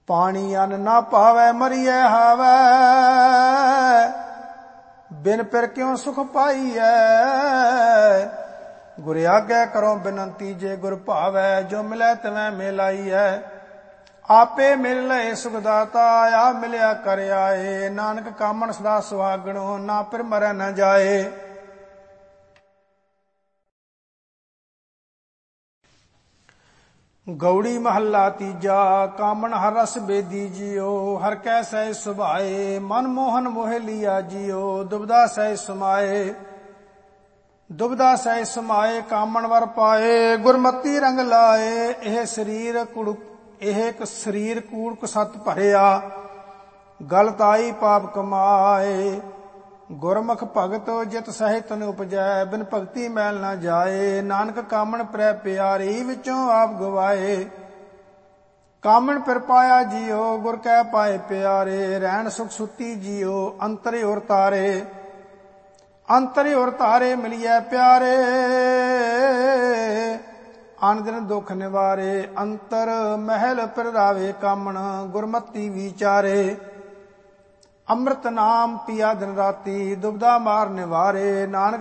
पानी अन्न ना पावै मरिए हावै, बिन पिर क्यों सुख पाईऐ। गुर आज्ञा करो बिनती जे गुर भावै, जो मिलै तिवै मिलाईऐ। आपे मिल लए सुखदाता, आप मिलिया कर आए। नानक कामन सदा सुहागणो, ना पिर मरै न जाए। गौड़ी महला तीजा। कामन हर रस बेदी जियो, हर कै सह सुभाए। मन मोहन मोह लिया जियो, दुबदा सह समाए। दुबदा सह समाए कामन वर पाए, गुरमति रंग लाए। एह शरीर कूड़ कुसत भरिया, गलताई पाप कमाए। गुरमुख भगत जित सहित न उपजै, बिन भगति मैल न जाए। नानक कामन प्रै प्यारी, विचों आप गवाए। कामन पिर पाया जियो, गुर कै पाए प्यारे। रैन सुख सुती जियो, अंतरे और तारे। अंतरे और तारे मिलिए प्यारे, आन दिन दुख निवारे। अंतर महल पिरावे कामन, गुरमति विचारे। अमृत नाम पिया दिन राती, दुबदा मार निवारे। नानक